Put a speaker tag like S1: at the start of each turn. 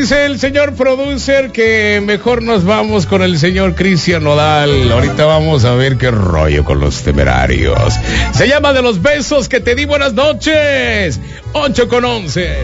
S1: Dice el señor producer que mejor nos vamos con el señor Cristian Nodal. Ahorita vamos a ver qué rollo con los Temerarios. Se llama De los besos que te di. Buenas noches. 8:11.